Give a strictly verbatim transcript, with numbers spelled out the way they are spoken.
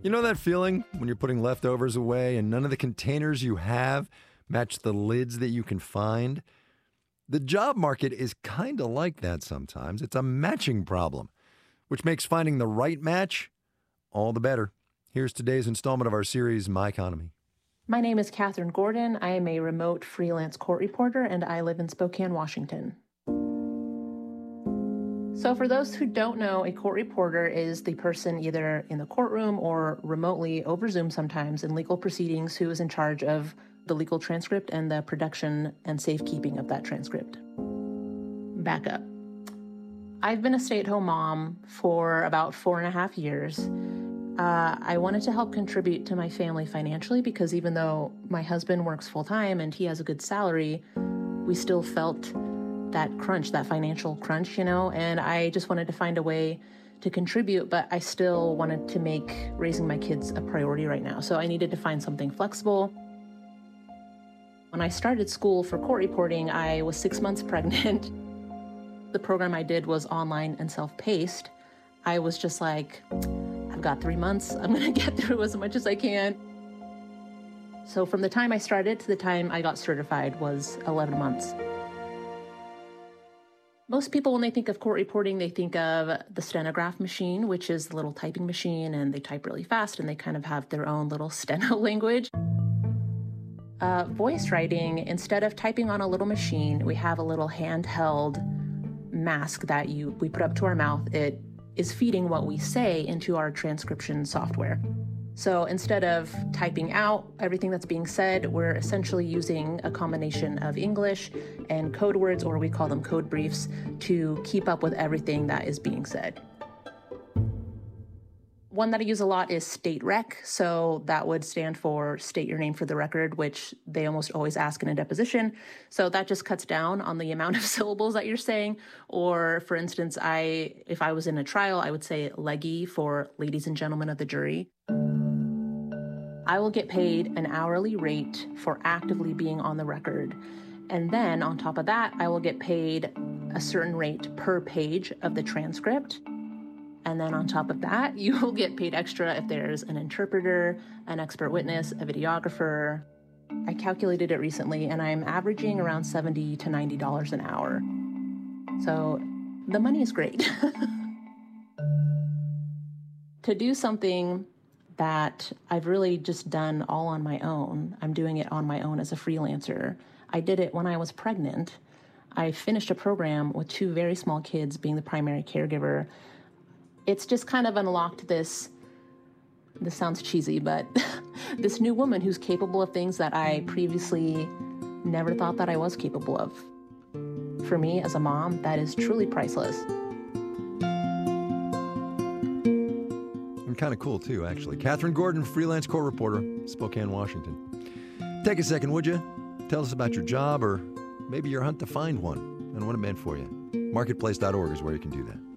You know that feeling when you're putting leftovers away and none of the containers you have match the lids that you can find? The job market is kind of like that sometimes. It's a matching problem, which makes finding the right match all the better. Here's today's installment of our series, My Economy. My name is Catherine Gordon. I am a remote freelance court reporter, and I live in Spokane, Washington. So for those who don't know, a court reporter is the person either in the courtroom or remotely over Zoom sometimes in legal proceedings who is in charge of the legal transcript and the production and safekeeping of that transcript. Back up. I've been a stay-at-home mom for about four and a half years. Uh, I wanted to help contribute to my family financially because even though my husband works full-time and he has a good salary, we still felt that crunch, that financial crunch, you know, and I just wanted to find a way to contribute, but I still wanted to make raising my kids a priority right now. So I needed to find something flexible. When I started school for court reporting, I was six months pregnant. The program I did was online and self-paced. I was just like, I've got three months. I'm gonna get through as much as I can. So from the time I started to the time I got certified was eleven months. Most people, when they think of court reporting, they think of the stenograph machine, which is the little typing machine, and they type really fast, and they kind of have their own little steno language. Uh, voice writing, instead of typing on a little machine, we have a little handheld mask that you we put up to our mouth. It is feeding what we say into our transcription software. So instead of typing out everything that's being said, we're essentially using a combination of English and code words, or we call them code briefs, to keep up with everything that is being said. One that I use a lot is state rec. So that would stand for state your name for the record, which they almost always ask in a deposition. So that just cuts down on the amount of syllables that you're saying. Or for instance, I if I was in a trial, I would say leggy for ladies and gentlemen of the jury. I will get paid an hourly rate for actively being on the record. And then on top of that, I will get paid a certain rate per page of the transcript. And then on top of that, you will get paid extra if there's an interpreter, an expert witness, a videographer. I calculated it recently, and I'm averaging around seventy to ninety dollars an hour. So the money is great. To do something that I've really just done all on my own, I'm doing it on my own as a freelancer. I did it when I was pregnant. I finished a program with two very small kids being the primary caregiver. It's just kind of unlocked this, this sounds cheesy, but this new woman who's capable of things that I previously never thought that I was capable of. For me, as a mom, that is truly priceless. And kind of cool, too, actually. Catherine Gordon, freelance court reporter, Spokane, Washington. Take a second, would you? Tell us about your job or maybe your hunt to find one and what it meant for you. marketplace dot org is where you can do that.